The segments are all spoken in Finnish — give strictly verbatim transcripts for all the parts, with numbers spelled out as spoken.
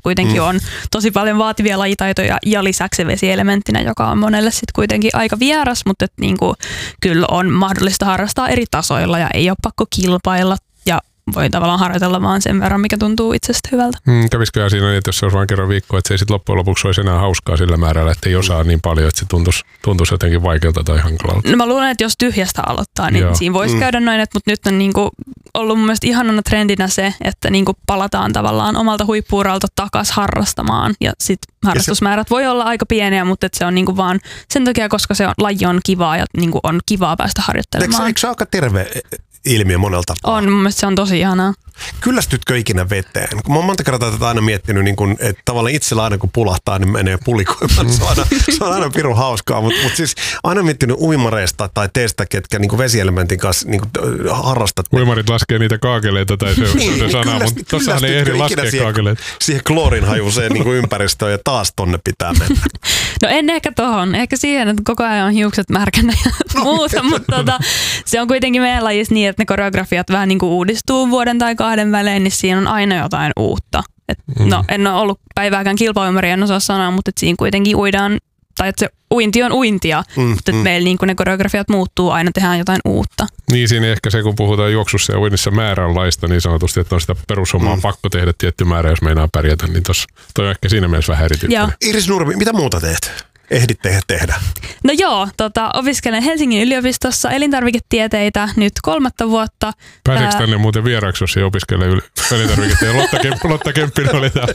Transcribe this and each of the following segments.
kuitenkin mm. on tosi paljon vaativia lajitaitoja ja lisäksi vesielementtinä, joka on monelle sitten kuitenkin aika vieras, mutta et niinku, kyllä on mahdollista harrastaa eri tasoilla ja ei ole pakko kilpailla ja voi tavallaan harjoitella vaan sen verran, mikä tuntuu itsestä hyvältä. Mm, kävisikö siinä niin, että jos se olisi vain kerran viikkoa, että se ei sitten loppujen lopuksi olisi enää hauskaa sillä määrällä, että ei osaa niin paljon, että se tuntuisi, tuntuisi jotenkin vaikealta tai hankalalta? No mä luulen, että jos tyhjästä aloittaa, niin Joo. siinä voisi mm. käydä noin, että, mutta nyt on niinku ollut mun mielestä ihanana trendinä se, että niinku palataan tavallaan omalta huippu-uralta takas harrastamaan ja sitten harrastusmäärät voi olla aika pieniä, mutta et se on niinku vaan sen takia, koska se on, laji on kivaa ja niinku on kivaa päästä harjoittelemaan. Eikö, eikö se aika terve ilmiö monella tapaa? On, mun mielestä se on tosi ihanaa. Kyllästytkö ikinä veteen? Kun mä oon monta kertaa tätä aina miettinyt, niin kun, että tavallaan itsellä aina kun pulahtaa, niin menee pulikoimaan. Se on aina, se on aina pirun hauskaa, mutta mut siis aina miettinyt uimareista tai teistä, ketkä niin vesielementin kanssa niin harrastat. Uimarit laskee niitä kaakeleita tai se on niin, se sana, mutta tossahan ei ehdi laskea siihen, kaakeleita. Siihen kloorinhajuiseen niin ympäristöön ja taas tonne pitää mennä. No en ehkä tohon. Ehkä siihen, että koko ajan on hiukset märkänä ja no, muuta, mutta tota, se on kuitenkin meidän lajissa niin, että ne koreografiat vähän niin kuin uudistuu vuoden tai kahden välein, niin siinä on aina jotain uutta. Et, mm. No en ole ollut päivääkään kilpauimari, en osaa sanoa, mutta siinä kuitenkin uidaan, tai että se uinti on uintia, mm, mutta mm. meillä niin ne koreografiat muuttuu, aina tehdään jotain uutta. Niin siinä ehkä se, kun puhutaan juoksussa ja uinnissa määränlaista niin sanotusti, että on sitä perushommaa mm. pakko tehdä tietty määrä, jos meinaa pärjätä, niin tos, toi on ehkä siinä mielessä vähän erityyppinen. Iris Nurmi, mitä muuta teet? Ehdit tehdä? No joo, tota, opiskelen Helsingin yliopistossa elintarviketieteitä nyt kolmatta vuotta. Pääseekö tänne muuten vieraaksi, jos ei opiskele yl- elintarviketieteitä? Lotta, Kemp- Lotta Kemppinen oli täällä.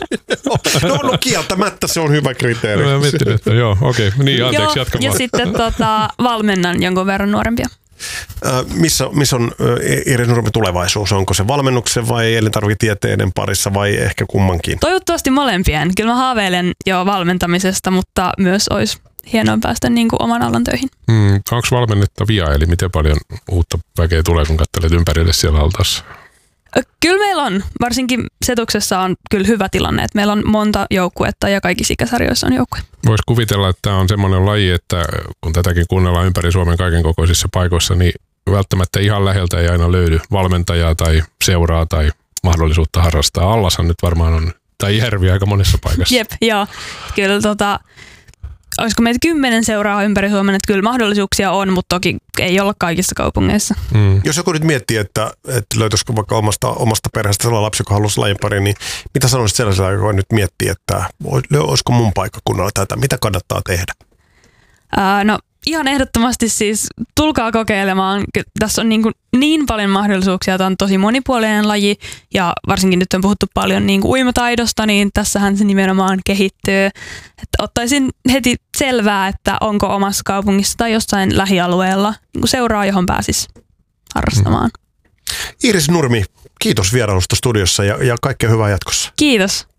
No, no kieltämättä se on hyvä kriteeri. No, mietin, että joo, okei. Okay. Niin, anteeksi, jatka ja vaan. sitten tota, valmennan jonkun verran nuorempia. Äh, missä, missä on äh, Iris Nurmi tulevaisuus? Onko se valmennuksen vai elintarviketieteiden parissa vai ehkä kummankin? Toivottavasti molempien. Kyllä mä haaveilen jo valmentamisesta, mutta myös olisi hienoa päästä niin kuin oman alan töihin. Mm, onko valmennettavia, eli miten paljon uutta väkeä tulee, kun katselet ympärille siellä altaassa? Kyllä meillä on. Varsinkin Setuksessa on kyllä hyvä tilanne, että meillä on monta joukkuetta ja kaikissa ikäsarjoissa on joukkue. Voisi kuvitella, että tämä on semmoinen laji, että kun tätäkin kuunnellaan ympäri Suomen kaiken kokoisissa paikoissa, niin välttämättä ihan läheltä ei aina löydy valmentajaa tai seuraa tai mahdollisuutta harrastaa. Allashan nyt varmaan on, tai Järvi aika monessa paikassa. Jep, joo. Kyllä tota, olisiko meitä kymmenen seuraa ympäri Suomen, että kyllä mahdollisuuksia on, mutta toki ei olla kaikissa kaupungeissa. Mm. Jos joku nyt miettii, että, että löytyisikö vaikka omasta, omasta perheestä sellainen lapsi, joka haluaisi lajin pariin, niin mitä sanoisit sellaisella, joka nyt miettii, että olisiko mun paikkakunnalla tätä, mitä kannattaa tehdä? Ää, no ihan ehdottomasti siis tulkaa kokeilemaan. Tässä on niin, kuin niin paljon mahdollisuuksia, tämä on tosi monipuolinen laji ja varsinkin nyt on puhuttu paljon niin kuin uimataidosta, niin tässähän se nimenomaan kehittyy. Että ottaisin heti selvää, että onko omassa kaupungissa tai jossain lähialueella niin kuin seuraa, johon pääsisi harrastamaan. Iris Nurmi, kiitos vierailusta studiossa ja, ja kaikkea hyvää jatkossa. Kiitos.